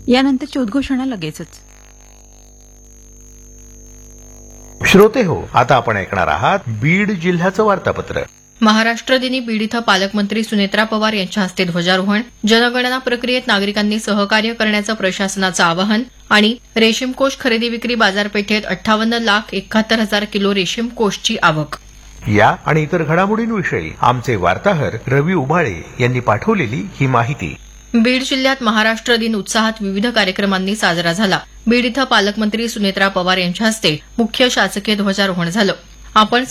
यानंतरची उद्घोषणा लगेचच. श्रोते हो, आता आपण ऐकणार आहात बीड जिल्ह्याचं वार्तापत्र. महाराष्ट्र दिनी बीड इथं पालकमंत्री सुनेत्रा पवार यांच्या हस्ते ध्वजारोहण, जनगणना प्रक्रियेत नागरिकांनी सहकार्य करण्याचं प्रशासनाचं आवाहन आणि रेशीम कोष खरेदी विक्री बाजारपेठेत 58,71,000 किलो रेशीम कोषची आवक. या आणि इतर घडामोडींविषयी आमचे वार्ताहर रवी उबाळे यांनी पाठवलेली ही माहिती. बीड जिल्ह्यात महाराष्ट्र दिन उत्साहात विविध कार्यक्रमांनी साजरा झाला. बीड इथं पालकमंत्री सुनेत्रा पवार यांच्या हस्ते मुख्य शासकीय ध्वजारोहण झालं. आपण